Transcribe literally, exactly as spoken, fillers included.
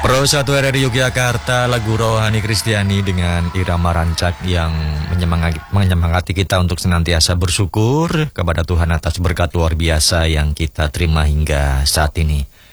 Pro satu R R Yogyakarta, lagu rohani Kristiani dengan irama rancak yang menyemangati, menyemangati kita untuk senantiasa bersyukur kepada Tuhan atas berkat luar biasa yang kita terima hingga saat ini.